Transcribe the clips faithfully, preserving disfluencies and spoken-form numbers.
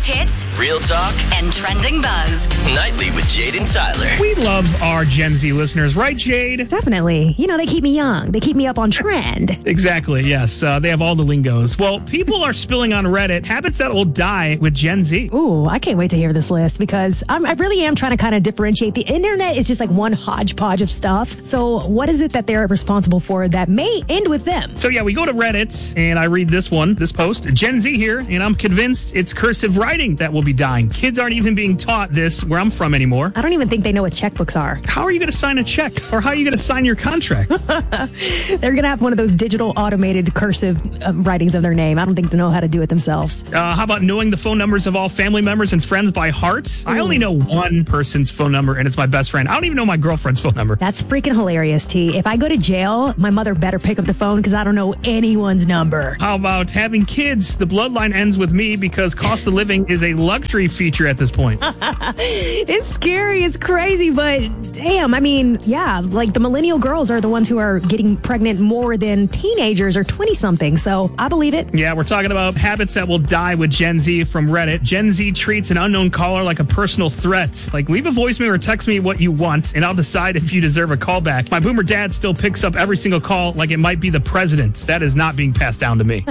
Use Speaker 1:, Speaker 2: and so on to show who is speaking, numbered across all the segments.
Speaker 1: biggest hits,
Speaker 2: real talk,
Speaker 1: and trending buzz.
Speaker 2: Nightly with Jade and Tyler.
Speaker 3: We love our Gen Z listeners, right, Jade?
Speaker 4: Definitely. You know, they keep me young. They keep me up on trend.
Speaker 3: Exactly, yes. Uh, they have all the lingos. Well, people are spilling on Reddit habits that will die with Gen Z.
Speaker 4: Ooh, I can't wait to hear this list because I'm, I really am trying to kind of differentiate. The internet is just like one hodgepodge of stuff. So what is it that they're responsible for that may end with them?
Speaker 3: So yeah, we go to Reddit and I read this one, this post. Gen Z here, and I'm convinced it's cursive writing that will be dying. Kids aren't even being taught this where I'm from anymore.
Speaker 4: I don't even think they know what checkbooks are.
Speaker 3: How are you going to sign a check? Or how are you going to sign your contract?
Speaker 4: They're going to have one of those digital automated cursive uh, writings of their name. I don't think they know how to do it themselves.
Speaker 3: Uh, how about knowing the phone numbers of all family members and friends by heart? Ooh. I only know one person's phone number, and it's my best friend. I don't even know my girlfriend's phone number.
Speaker 4: That's freaking hilarious, T. If I go to jail, my mother better pick up the phone because I don't know anyone's number.
Speaker 3: How about having kids? The bloodline ends with me because cost of living is a luxury feature at this point.
Speaker 4: It's scary. It's crazy. But damn, I mean, yeah, like the millennial girls are the ones who are getting pregnant more than teenagers or twenty-something. So I believe it.
Speaker 3: Yeah, we're talking about habits that will die with Gen Z from Reddit. Gen Z treats an unknown caller like a personal threat. Like, leave a voicemail or text me what you want, and I'll decide if you deserve a call back. My boomer dad still picks up every single call like it might be the president. That is not being passed down to me.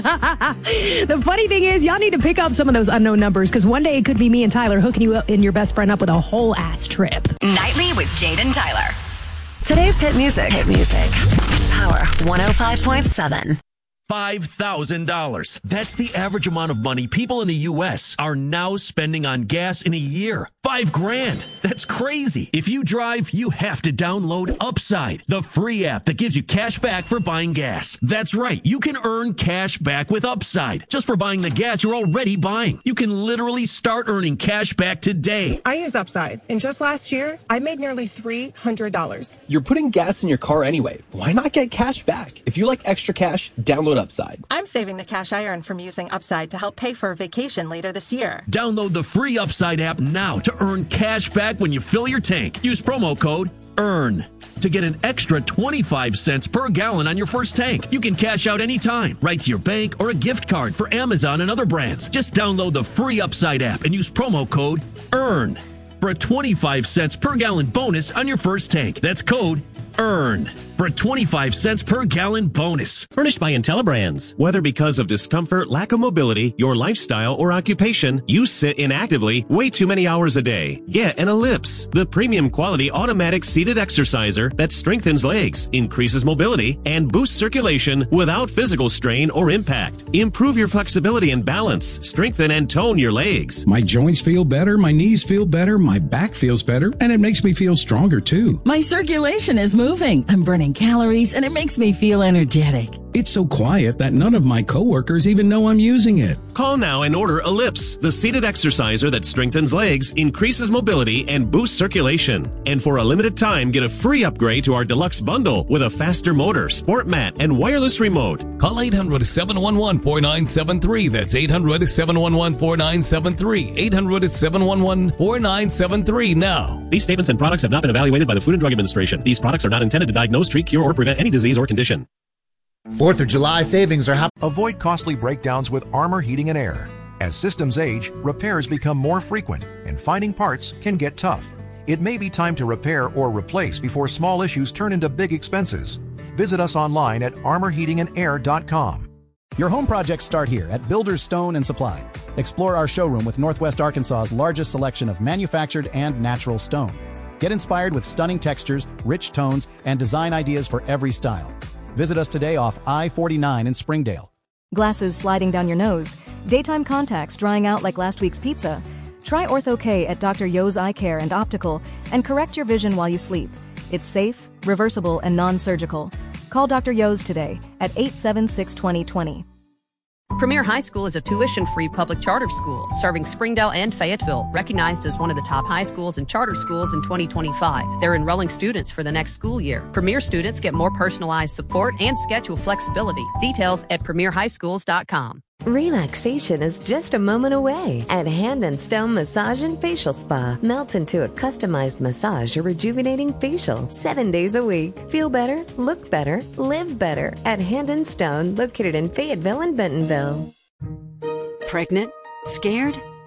Speaker 4: The funny thing is, y'all need to pick up some of those unknown numbers because one day it could be me and Tyler hooking you and your best friend up with a whole ass trip.
Speaker 1: Nightly with Jade and Tyler. Today's hit music. Hit music. Power one oh five point seven.
Speaker 5: five thousand dollars. That's the average amount of money people in the U S are now spending on gas in a year. Five grand. That's crazy. If you drive, you have to download Upside, the free app that gives you cash back for buying gas. That's right. You can earn cash back with Upside just for buying the gas you're already buying. You can literally start earning cash back today.
Speaker 6: I use Upside, and just last year, I made nearly three hundred dollars.
Speaker 7: You're putting gas in your car anyway. Why not get cash back? If you like extra cash, download Upside.
Speaker 6: I'm saving the cash I earn from using Upside to help pay for a vacation later this year.
Speaker 5: Download the free Upside app now to earn cash back when you fill your tank. Use promo code EARN to get an extra twenty-five cents per gallon on your first tank. You can cash out anytime, right to your bank or a gift card for Amazon and other brands. Just download the free Upside app and use promo code EARN for a twenty-five cents per gallon bonus on your first tank. That's code EARN for a twenty-five cents per gallon bonus.
Speaker 8: Furnished by IntelliBrands. Whether because of discomfort, lack of mobility, your lifestyle, or occupation, you sit inactively way too many hours a day. Get an Ellipse, the premium quality automatic seated exerciser that strengthens legs, increases mobility, and boosts circulation without physical strain or impact. Improve your flexibility and balance. Strengthen and tone your legs.
Speaker 9: My joints feel better, my knees feel better, my back feels better, and it makes me feel stronger too.
Speaker 10: My circulation is moving. I'm burning calories, and it makes me feel energetic.
Speaker 9: It's so quiet that none of my coworkers even know I'm using it.
Speaker 8: Call now and order Ellipse, the seated exerciser that strengthens legs, increases mobility, and boosts circulation. And for a limited time, get a free upgrade to our deluxe bundle with a faster motor, sport mat, and wireless remote.
Speaker 11: Call eight hundred, seven one one, four nine seven three. That's eight hundred, seven one one, four nine seven three. eight hundred, seven one one, four nine seven three now.
Speaker 8: These statements and products have not been evaluated by the Food and Drug Administration. These products are not intended to diagnose, treat, cure, or prevent any disease or condition.
Speaker 12: Fourth of July savings are happening.
Speaker 13: Avoid costly breakdowns with Armor Heating and Air. As systems age, repairs become more frequent, and finding parts can get tough. It may be time to repair or replace before small issues turn into big expenses. Visit us online at armor heating and air dot com.
Speaker 14: Your home projects start here at Builders Stone and Supply. Explore our showroom with Northwest Arkansas's largest selection of manufactured and natural stone. Get inspired with stunning textures, rich tones, and design ideas for every style. Visit us today off I forty-nine in Springdale.
Speaker 15: Glasses sliding down your nose, daytime contacts drying out like last week's pizza. Try Ortho-K at Doctor Yo's Eye Care and Optical and correct your vision while you sleep. It's safe, reversible, and non-surgical. Call Doctor Yo's today at eight seven six, two zero two zero.
Speaker 16: Premier High School is a tuition-free public charter school serving Springdale and Fayetteville, recognized as one of the top high schools and charter schools in twenty twenty-five. They're enrolling students for the next school year. Premier students get more personalized support and schedule flexibility. Details at premier high schools dot com.
Speaker 17: Relaxation is just a moment away at Hand and Stone Massage and Facial Spa. Melt into a customized massage or rejuvenating facial seven days a week. Feel better, look better, live better at Hand and Stone, located in Fayetteville and Bentonville.
Speaker 18: Pregnant? Scared?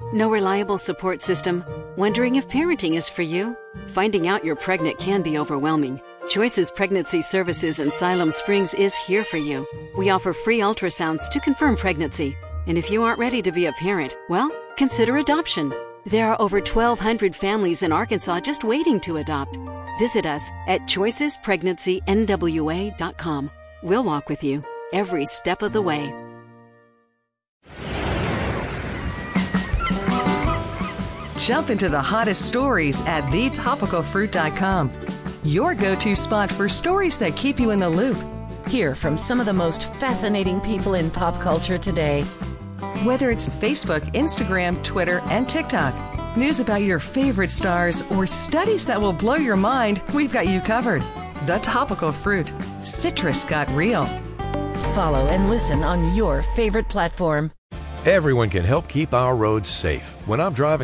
Speaker 18: No reliable support system? Wondering if parenting is for you? Finding out you're pregnant can be overwhelming. Choices Pregnancy Services in Siloam Springs is here for you. We offer free ultrasounds to confirm pregnancy. And if you aren't ready to be a parent, well, consider adoption. There are over twelve hundred families in Arkansas just waiting to adopt. Visit us at choices pregnancy n w a dot com. We'll walk with you every step of the way.
Speaker 19: Jump into the hottest stories at the topical fruit dot com. Your go-to spot for stories that keep you in the loop. Hear from some of the most fascinating people in pop culture today. Whether it's Facebook, Instagram, Twitter, and TikTok, news about your favorite stars, or studies that will blow your mind, we've got you covered. The Topical Fruit. Citrus got real.
Speaker 10: Follow and listen on your favorite platform.
Speaker 13: Everyone can help keep our roads safe. When I'm driving